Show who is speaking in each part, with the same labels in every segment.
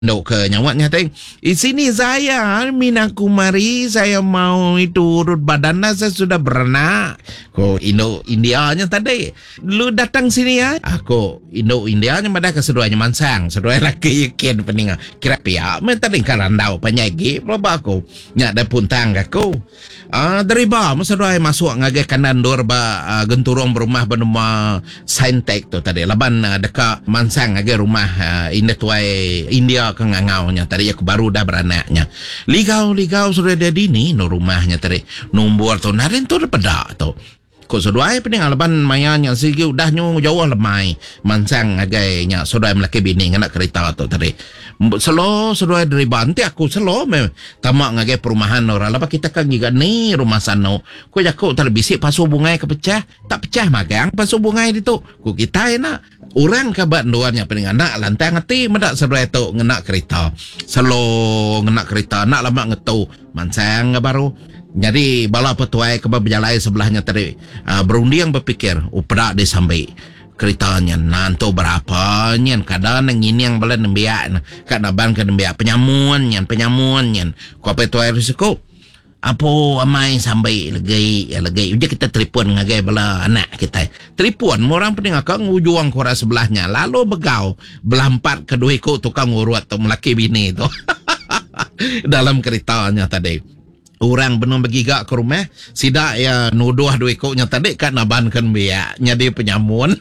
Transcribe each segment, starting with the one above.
Speaker 1: No ke nyawatnya teh. Di sini saya Mina Kumari, saya mau itu urut badan saya sudah beranak. Ko Indianya tadi. Lu datang sini ya. Aku Indianya pada keseduanya mansang. Sedua laki yakin peninga. Kira pihak men tadi karandau penyagi proba aku. Nya ada puntang aku. Dari ba sedua masuk ngage kanan dor ba genturong berumah bernama Saintek tu tadi. Laban dekat mansang ngage rumah ini tuai India ke ngangaunya tadi aku baru dah beranaknya ligau sudah ada dini no rumahnya tadi nombor tu narin tu pedak tu ko sudah pening alaban mayanya sigi udah nyu jauh lemai mansang againya sudah melaki bini ngana kereta tu tadi selo sudah dari banti aku selo tamak ngagai perumahan orang lapa kita kan giga ni rumah sano ko jaku terbisik pasu bungai kepecah tak pecah magang pasu bungai itu ku kita enak orang kabat doanya pening anak lantai ngati medak sedua itu ngena kereta selo ngena kereta nak lama ngetu mansang baru jadi bala petuai kebab berjalai sebelahnya tadi berunding berpikir uprak dia sampai keritanya nanto berapa nyen kadang ini yang bala nembiak kada ban ka nembiak penyamuan nyen ko petuai risiko apa amai sampai legai uja kita telefon ngagai bala anak kita telefon orang pening akang ujuang kora sebelahnya lalu begau belampat kedua ko tukang urut tu melaki bini tu dalam keritanya tadi orang benar bergigak ke rumah sidak ya nuduh dua ikutnya tadi kan nabankan biak nyadi penyamun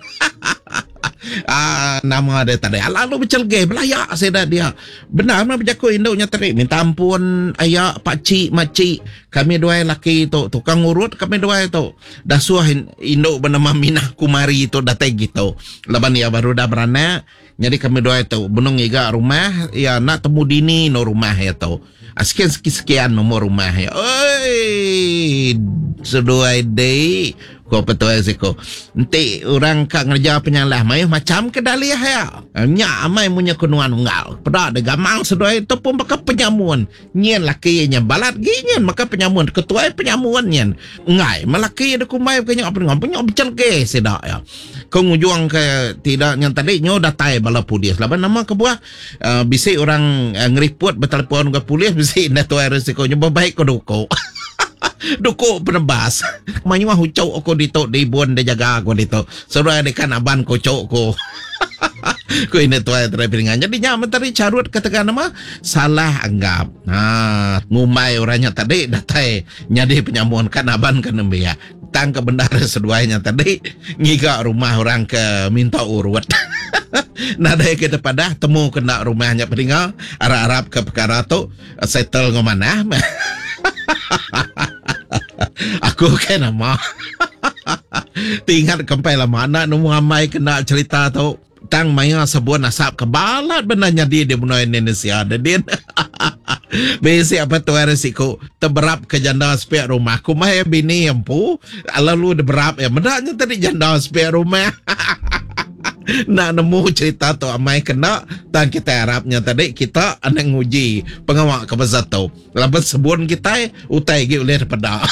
Speaker 1: nama dia tadi lalu bercelgai belayak saya dia benar mah berjaku induknya tadi minta ampun ayah pakcik makcik kami dua laki tu tukang urut kami dua itu dah suah induk bernama Minah Kumari itu datang gitu leban ya baru dah beranak jadi kami dua itu benung iga rumah ya nak temu dini no rumah ya tu sekian nomor rumah ya oi seduai day ko petua siko nanti orang kak ngerja penyalah mai macam kedaliah ya nya amai punya kunuan unggal pada ada gamang seduai itu pun pakai penyamuan nyen laki nya balat ginyen maka penyamuan ketua penyamuan nyen ngai malaki ada kumai kanya apa punya becelge sedak ya kau ngujuang ke tidak yang tadi nyo datai bala polis laban nama kebuah bisi orang ngeriput bertelepon ke polis bisi netua resiko nyoba baik ko duko duko penebas manyuah hucau ko dito di buan de jaga ko dito saudara dekan aban ko cok ko ko ini tuai terperingan jadi nya mentari carut katakan nama salah anggap ngumai orangnya tadi datai nyadi penyamuan kan aban kan nembia tangkap bendara seduanya tadi ngiga rumah orang ke minta urut nada kita pada temu kena rumahnya peninggal Arab ke perkara tu settle ngomana aku kan nama tinggal kempai lah mana nemu amai kena cerita tu tang maya sebuah nasab kebalat benarnya dia bunuh Indonesia ada dia besi apa tu resiko terberap ke janda spare rumah ku mah bini empu lalu berap ya menaknya tadi janda spare rumah nak nemu cerita tu amai kena dan kita harapnya tadi kita anak nguji pengawak ke besar tu lepas sebun kita utai gi oleh pada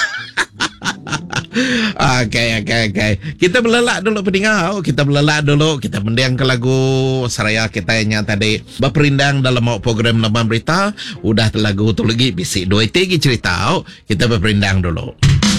Speaker 1: Okay. Kita belelak dulu pendengar. Kita belelak dulu. Kita mendiang ke lagu seraya kita yang tadi berperindang dalam program Laman Berita. Udah lagu tu lagi bisik 2 3 cerita. Kita berperindang dulu.